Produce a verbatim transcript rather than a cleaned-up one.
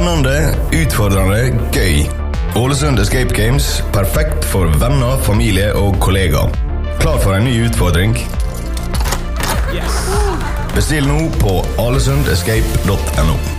Spennende, utfordrende, gøy. Ålesund Escape Games, perfekt for venner, familie og kollegaer. Klar for en ny utfordring? Yes. Bestill nå på alesund escape punktum no.